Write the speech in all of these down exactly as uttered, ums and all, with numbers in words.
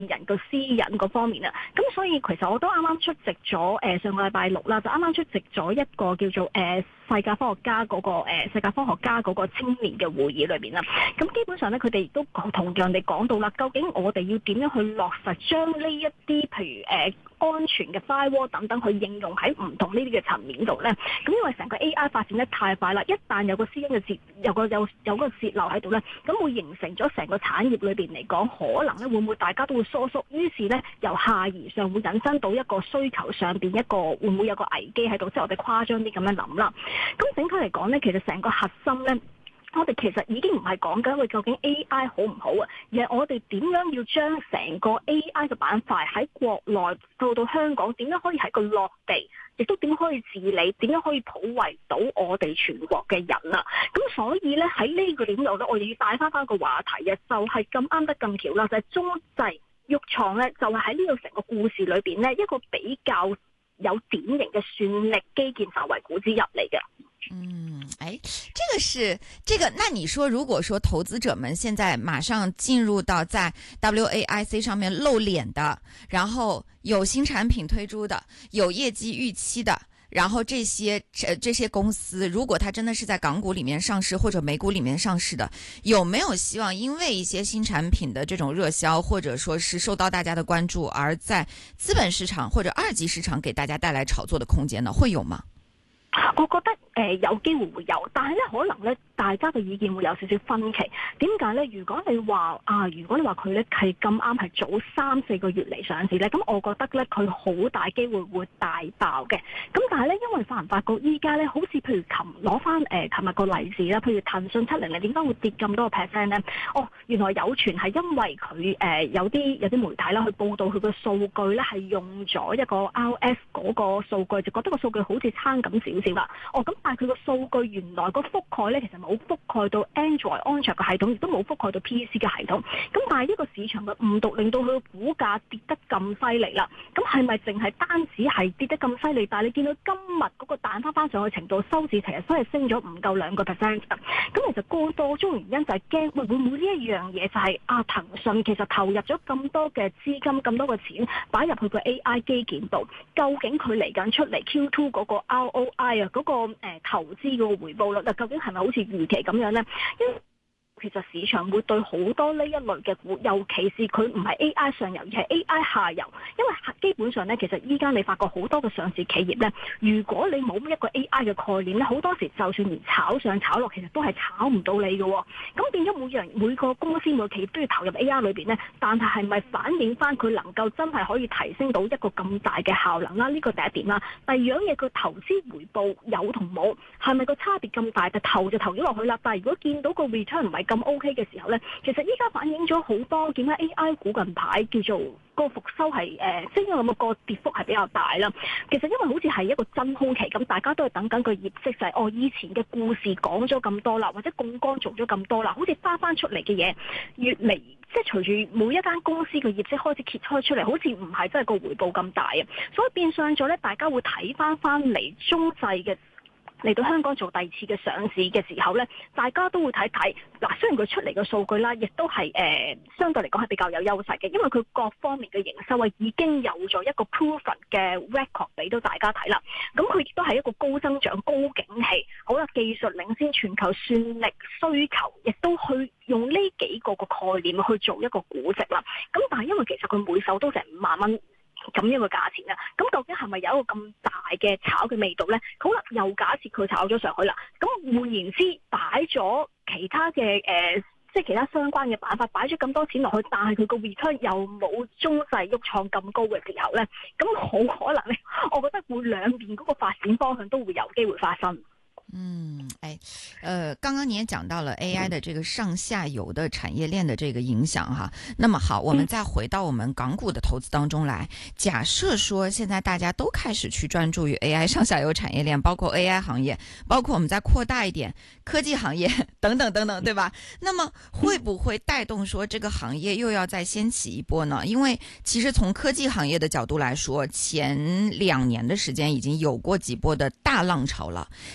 人個私隱嗰方面啊，咁所以其實我都啱啱出席咗誒、呃、上個禮拜六啦，就啱啱出席咗一個叫做誒、呃、世界科學家嗰、那個誒、呃、世界科學家嗰個青年嘅會議裏邊啦。咁基本上咧，佢哋亦都同樣地講到啦，究竟我哋要點樣去落實將呢一啲譬如誒、呃安全嘅 firewall 等等去應用喺唔同呢啲嘅層面度咧，咁因為成個 A I 發展得太快啦，一旦有個私隱嘅泄有個有有個泄漏喺度咧，咁會形成咗成個產業裏邊嚟講，可能咧會唔會大家都會疏縮，於是咧由下而上會引申到一個需求上邊一個會唔會有個危機喺度，即係我哋誇張啲咁樣諗啦。咁整體嚟講咧，其實成個核心咧。我哋其實已經唔係講緊佢究竟 A I 好唔好啊，而係我哋點樣要將成個 A I 嘅板塊喺國內到到香港，點樣可以喺個落地，亦都點可以治理，點樣可以普惠到我哋全國嘅人啊。咁所以咧喺呢個點度咧，我哋要帶翻翻個話題嘅，就係咁啱得咁巧啦，就係、是、中製鬱創咧，就係喺呢個成個故事裏邊咧，一個比較有典型嘅算力基建範圍股之一嚟嘅。 嗯，哎，这个是这个，那你说，如果说投资者们现在马上进入到在 W A I C 上面露脸的，然后有新产品推出的，有业绩预期的，然后这些呃这些公司，如果它真的是在港股里面上市或者美股里面上市的，有没有希望因为一些新产品的这种热销，或者说是受到大家的关注，而在资本市场或者二级市场给大家带来炒作的空间呢？会有嗎？ 我覺得誒、呃、有機會會有，但係咧可能咧大家嘅意見會有少少分歧。點解咧？如果你話啊，如果你話佢咧係咁啱係早三四個月嚟上市咧，咁我覺得咧佢好大機會會大爆嘅。咁但係咧，因為發唔發覺依家咧，好似譬如琴攞翻誒琴日個例子啦，譬如騰訊七零零點解會跌咁多個 percent 咧？哦，原來有傳係因為佢誒、呃、有啲有啲媒體啦去報導佢個數據咧係用咗一個 R S 嗰個數據，就覺得個數據好似差咁少少啦。哦，咁但係佢個數據原來個覆蓋咧，其實冇覆蓋到 Android 安卓嘅系統，亦都冇覆蓋到 P C 嘅系統。咁但係呢個市場嘅誤讀，令到佢個股價跌得咁犀利啦。咁係咪淨係單止係跌得咁犀利？但係你見到今日嗰個彈翻翻上去程度，收市其實都係升咗唔夠兩個 percent。咁其實個多種原因就係驚，會會唔會呢一樣嘢就係、是、啊騰訊其實投入咗咁多嘅資金、咁多嘅錢擺入去個 A I 基建度，究竟佢嚟緊出嚟 Q 二 嗰個 R O I 啊嗰、那個誒、呃、投資嗰個回報率，究竟係咪好似預期咁樣咧？因為其實市場會對好多呢一類嘅股，尤其是佢唔係 A I 上游，而係 A I 下游。因為基本上咧，其實依家你發覺好多嘅上市企業咧，如果你冇一個 A I 嘅概念咧，好多時就算連炒上炒落，其實都係炒唔到你嘅。咁變咗每樣每個公司每個企業都要投入 A I 裏邊咧，但係係咪反映翻佢能夠真係可以提升到一個咁大嘅效能啦？呢個第一點啦。第二樣嘢，佢投資回報有同冇，係咪個差別咁大？就投就投咗落去啦，但係如果見到個 return 唔係咁 OK 嘅時候咧，其實依家反映咗好多點解 A I 股近排叫做個復收係誒，即係因為個跌幅係比較大啦。其實因為好似係一個真空期咁，大家都係等緊個業績就係、是、哦，以前嘅故事講咗咁多啦，或者槓桿做咗咁多啦，好似翻翻出嚟嘅嘢越嚟，即係隨住每一間公司嘅業績開始揭開出嚟，好似唔係真係個回報咁大啊。所以變相咗咧，大家會睇翻翻嚟中製嘅。嚟到香港做第二次嘅上市嘅時候咧，大家都會睇睇嗱，雖然佢出嚟嘅數據啦，亦都係誒、呃、相對嚟講係比較有優勢嘅，因為佢各方面嘅營收啊已經有咗一個 proven 嘅 record 俾到大家睇啦。咁佢亦都係一個高增長、高景氣，好啦，技術領先全球，算力需求，亦都去用呢幾個個概念去做一個估值啦。咁但係因為其實佢每手都成五萬蚊。咁樣嘅價錢啦，咁究竟係咪有一個咁大嘅炒嘅味道呢？好啦，又假設佢炒咗上去啦，咁換言之，擺咗其他嘅誒、呃，即係其他相關嘅辦法，擺咗咁多錢落去，但係佢個 return 又冇中製鬱創咁高嘅時候呢，咁好可能呢，我覺得會兩邊嗰個發展方向都會有機會發生。 嗯，哎，呃，剛剛你也講到了 A I 的這個上下游的產業鏈的這個影響哈。那麼好，我們再回到我們港股的投資當中來。假設說現在大家都開始去專注於 A I 上下游產業鏈，包括 A I 行業，包括我們再擴大一點科技行業等等等等，對吧？那麼會不會帶動說這個行業又要再掀起一波呢？因為其實從科技行業的角度來說，前兩年的時間已經有過幾波的大浪潮了，現在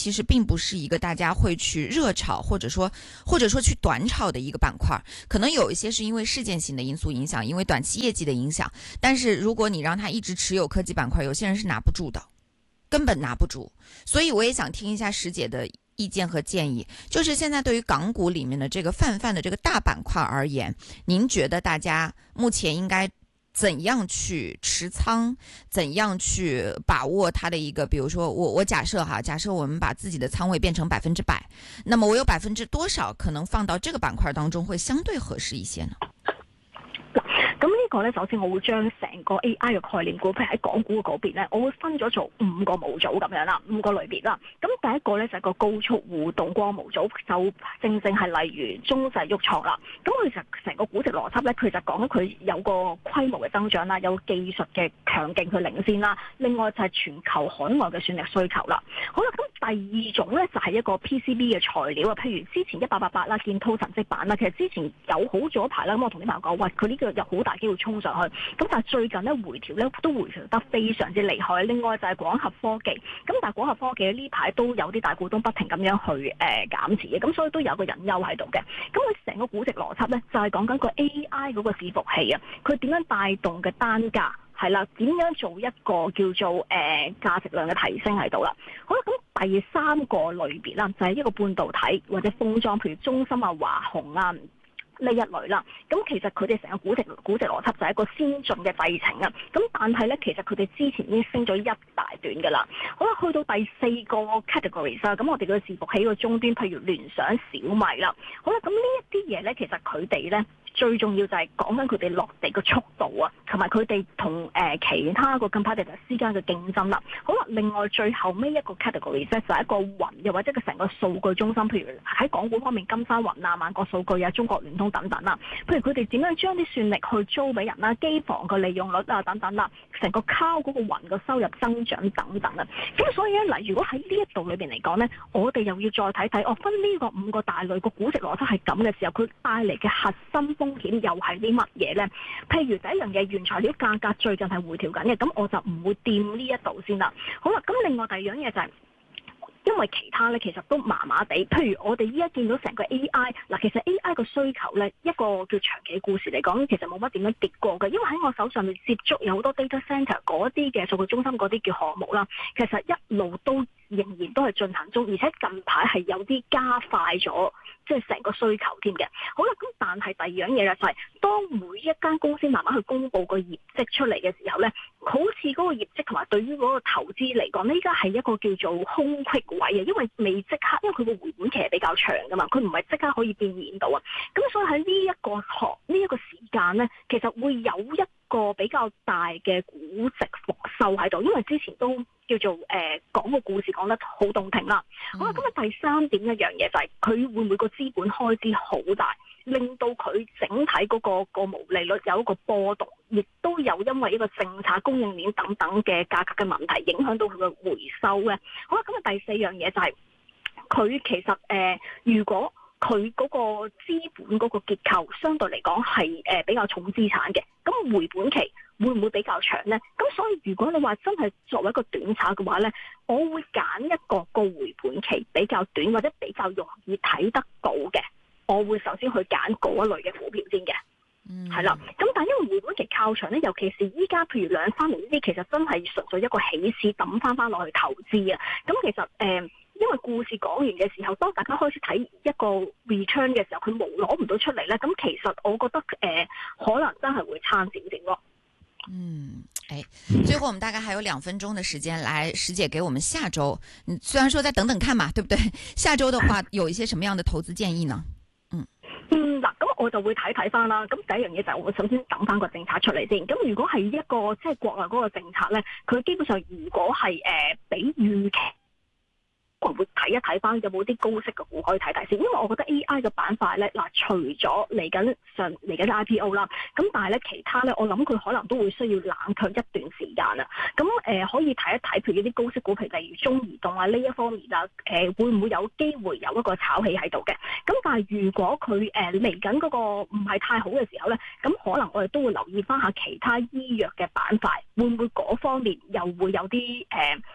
其實並不是一個大家會去熱炒，或者說或者說去短炒的一個板塊，可能有一些是因為事件性的因素影響，因為短期業績的影響。但是如果你讓他一直持有科技板塊，有些人是拿不住的，根本拿不住。所以我也想聽一下石姐的意見和建議，就是現在對於港股裡面的這個泛泛的這個大板塊而言，您覺得大家目前應該怎樣去持倉，怎樣去把握它的一個，比如說我我假設哈，假設我們把自己的倉位變成百分之百，那麼我有百分之多少可能放到這個板塊當中會相對合適一些呢？ 咁呢個咧，首先我會將成個 A I 嘅概念股，譬如喺港股嘅嗰邊咧，我會分咗做五個模組咁樣啦，五個類別啦。咁第一個咧就係個高速互動光模組，就正正係例如中製鬱創啦。咁佢其實成個估值邏輯咧，佢就講佢有個規模嘅增長啦，有技術嘅強勁去領先啦。另外就係全球海外嘅算力需求啦。好啦，咁第二種咧就係一個 P C B 嘅材料啊，譬如之前一八八八啦、建滔神積板啦，其實之前有好咗一排啦。咁我同啲朋友講，喂，佢呢個有好大機會衝上去，咁但係最近咧回調咧都回調得非常之厲害。另外就係廣核科技，咁但係廣核科技呢排都有啲大股東不停咁樣去誒、呃、減持嘅，咁所以都有個隱憂喺度嘅。咁佢成個估值邏輯咧就係講緊個 A I 嗰個伺服器啊，佢點樣帶動嘅單價係啦，點樣做一個叫做誒、呃、價值量嘅提升喺度啦。好啦，咁第三個類別啦就係、是、一個半導體或者封裝，譬如中芯啊、華虹啊呢一類啦，咁其實佢哋成個估值估值邏輯就係一個先進嘅製程啊，咁但係咧其實佢哋之前已經升咗一大段噶啦。好啦，去到第四個 categories 啦，咁我哋嘅伺服器個終端，譬如聯想、小米啦。好啦，咁呢一啲嘢咧，其實佢哋咧最重要就係講緊佢哋落地嘅速度啊，同埋佢哋同誒其他個 competitor 之間嘅競爭啦。好啦，另外最後尾一個 categories 咧就係一個雲，又或者佢成個數據中心，譬如喺港股方面金山雲啊、萬國數據啊、中國聯通等等啦，譬如佢哋點樣將啲算力去租俾人啦、機房個利用率啊等等啦，成個 cloud 嗰個雲個收入增長等等啊，咁所以咧嗱，如果喺呢一度裏邊嚟講咧，我哋又要再睇睇，哦，分呢個五個大類個估值邏輯係咁嘅時候，佢帶嚟嘅核心風險又係啲乜嘢咧？譬如第一樣嘢，原材料價格最近係回調緊嘅，咁我就唔會掂呢一度先啦。好啦，咁另外第二樣嘢就係、是。因為其他咧其實都麻麻地，譬如我哋依家見到成個 A I 嗱，其實 A I 個需求咧一個叫長期故事嚟講，其實冇乜點樣跌過嘅，因為喺我手上面接觸有好多 data center 嗰啲嘅數據中心嗰啲叫項目啦，其實一路都仍然都係進行中，而且近排係有啲加快咗，即係成個需求添嘅。好啦，咁但係第二樣嘢就係、是，當每一間公司慢慢去公布個業績出嚟嘅時候咧，好似嗰個業績同埋對於嗰個投資嚟講呢，依家係一個叫做空隙位啊，因為未即刻，因為佢個回本期係比較長噶嘛，佢唔係即刻可以變現到啊。咁所以喺呢一個學呢一個時間咧，其實會有一個比較大嘅估值復收喺度，因為之前都叫做誒、呃、講個故事講得好動聽啦。嗯、好啦，咁啊第三點一樣嘢就係、是、佢會唔會個資本開支好大，令到佢整體嗰、那個、那個毛利率有一個波動，亦都有因為一個政策、供應鏈等等嘅價格嘅問題影響到佢嘅回收咧。好啦，咁啊第四樣嘢就係、是、佢其實誒、呃、如果。佢嗰個資本嗰個結構相對嚟講係誒比較重資產嘅，咁回本期會唔會比較長呢？咁所以如果你話真係作為一個短炒嘅話呢，我會揀一個個回本期比較短或者比較容易睇得到嘅，我會首先去揀嗰一類嘅股票先嘅。嗯，係啦。咁但係因為回本期靠長呢，尤其是依家譬如兩三年呢啲，其實真係純粹一個起市抌翻翻落去投資啊。咁其實誒。呃因為故事講完嘅時候，當大家開始睇一個 return 嘅時候，佢冇攞唔到出嚟咧，咁其實我覺得誒、呃，可能真係會差少少咯。 嗯，哎，最後我們大概還有兩分鐘的時間，來石姐給我們下周，嗯，雖然說再等等看嘛，對不對？下周的話，有一些什麼樣的投資建議呢？嗯嗯，嗱，咁我就會睇睇翻啦。咁第一樣嘢就係我首先等翻個政策出嚟先。咁如果係一個即係國內嗰個政策咧，佢基本上如果係誒、呃、比預期。我會睇一睇翻有冇啲高息嘅股可以睇睇先，因為我覺得 A I 嘅板塊咧，嗱除咗嚟緊上嚟緊 I P O 啦，咁但係咧其他咧，我諗佢可能都會需要冷卻一段時間啊。咁誒、呃、可以睇一睇，譬如啲高息股，譬如例如中移動啊呢一方面啊，誒、呃、會唔會有機會有一個炒起喺度嘅？咁但係如果佢誒嚟緊嗰個唔係太好嘅時候咧，咁可能我哋都會留意翻下其他醫藥嘅板塊，會唔會嗰方面又會有啲誒？呃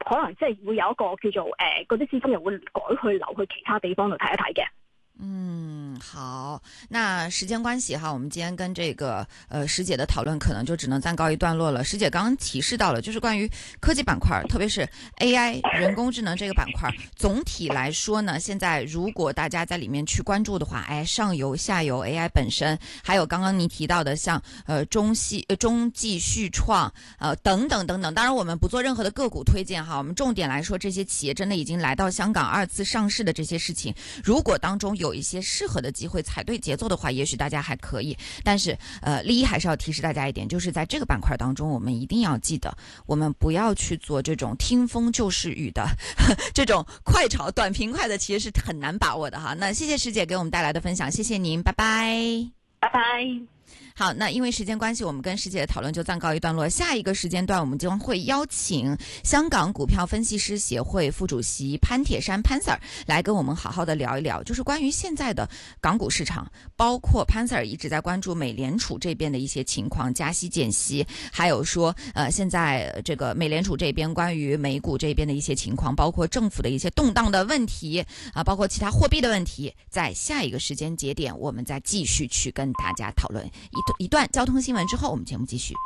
可能即係會有一個叫做誒嗰啲資金又會改去流去其他地方度睇一睇嘅。 嗯，好，那時間關係哈，我們今天跟這個呃石姐的討論可能就只能暫告一段落了。石姐剛剛提示到了，就是關於科技板塊，特別是 A I 人工智能這個板塊，總體來說呢，現在如果大家在裡面去關注的話，哎，上游、下游 A I 本身，還有剛剛你提到的像呃中系、呃中繼續創呃等等等等。當然，我們不做任何的個股推薦哈，我們重點來說，這些企業真的已經來到香港二次上市的這些事情，如果當中有一些適合的機會，踩對節奏的話，也許大家還可以。但是，呃，第一還是要提示大家一點，就是在這個板塊當中，我們一定要記得，我們不要去做這種聽風就是雨的呵這種快炒短平快的，其實是很難把握的哈。那謝謝師姐給我們帶來的分享，謝謝您，拜拜， 拜拜。 好，那因為時間關係，我們跟師姐的討論就暫告一段落。下一個時間段，我們將會邀請香港股票分析師協會副主席潘鐵珊潘 Sir 來跟我們好好的聊一聊，就是關於現在的港股市場，包括潘 Sir 一直在關注美聯儲這邊的一些情況，加息減息，還有說，呃，現在這個美聯儲這邊關於美股這邊的一些情況，包括政府的一些動盪的問題啊，包括其他貨幣的問題，在下一個時間節點，我們再繼續去跟大家討論。一段交通新聞之後，我們節目繼續。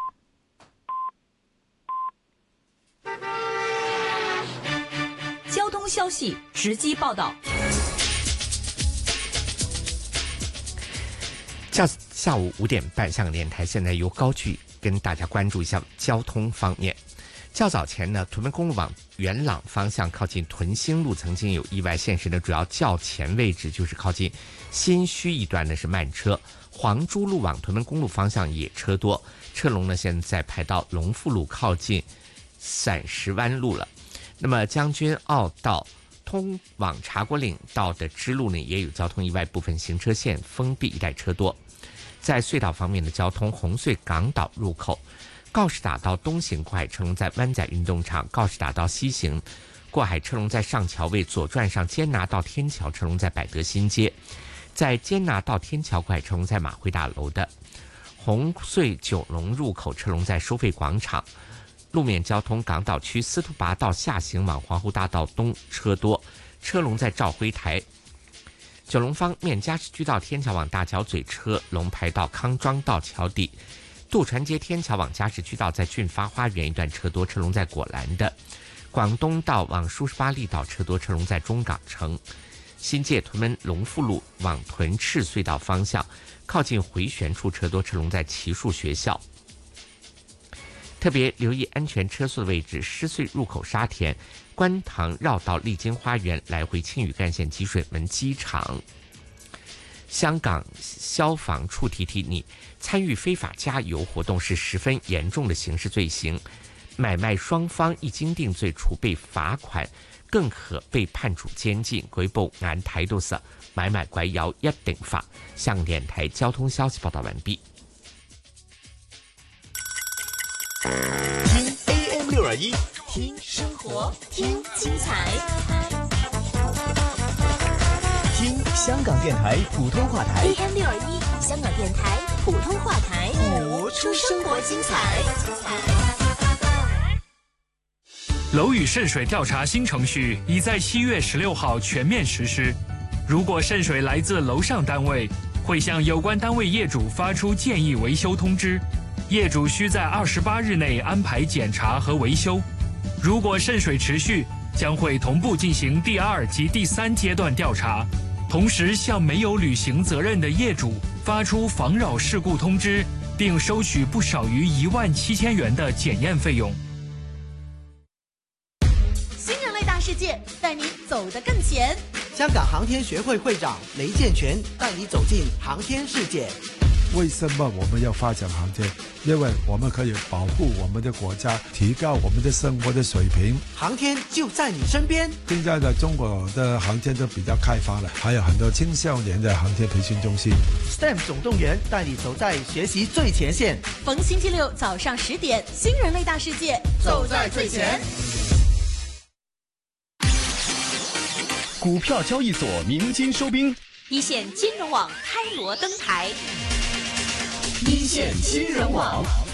交通消息直擊報道。 下下午五點半，香港電台現在由高炬跟大家關注一下交通方面。較早前呢，屯門公路往元朗方向靠近屯興路曾經有意外現實的主要較前位置就是靠近新墟一段呢是慢車，黃珠路往屯門公路方向也車多，車龍呢現在排到龍富路靠近散石灣路了。那麼將軍澳道通往茶果嶺道的支路呢也有交通意外，部分行車線封閉，一帶車多。在隧道方面的交通，紅隧港島入口告士打道東行過海車龍在灣仔運動場，告士打道西行過海車龍在上橋位，左轉上堅拿道天橋車龍在百德新街，在堅拿道天橋過海車龍在馬會大樓的。紅隧九龍入口車龍在收費廣場。路面交通，港島區司徒拔道下行往皇后大道東車多，車龍在肇輝台。九龍方面，加士居道天橋往大角咀車龍排到康莊道橋底，渡船街天橋往加士居道在駿發花園一段車多，車龍在果欄的。廣東道往舒士巴利道車多，車龍在中港城。新界屯門龍富路往屯赤隧道方向靠近回旋處車多，車龍在奇樹學校。特別留意安全車速的位置，獅隧入口沙田、觀塘繞道麗晶花園來回青嶼幹線、集水門機場。香港消防處提提你，參與非法加油活動是十分嚴重的刑事罪行，買賣雙方一經定罪，除被罰款，更可被判處監禁。舉報眼睇到實，買賣拐油一定罰。香港電台交通消息報道完畢。 聽 A M 六二一，聽生活，聽精彩，聽香港電台普通話台 A M 六二一，香港電台普通話台， 播出生活精彩。 樓宇滲水調查新程序已在七月十六號全面實施。如果滲水來自樓上單位，會向有關單位業主發出建議維修通知。業主需在二十八日內安排檢查和維修。如果滲水持續，將會同步進行第二及第三階段調查，同時向沒有履行責任的業主發出妨擾事故通知，並收取不少於一萬七千元的檢驗費用。 新人類大世界，帶你走得更前。 香港航天學會會長雷建全帶你走進航天世界。 為什麼我們要發展航天？因為我們可以保護我們的國家，提高我們的生活的水平。 航天就在你身邊。 現在的中國的航天都比較開發了，還有很多青少年的航天培訓中心。 S T E M 總動員帶你走在學習最前線。 逢星期六早上十點，新人類大世界，走在最前。 股票交易所鳴金收兵， 一線金融網開鑼登台。 一線金融網。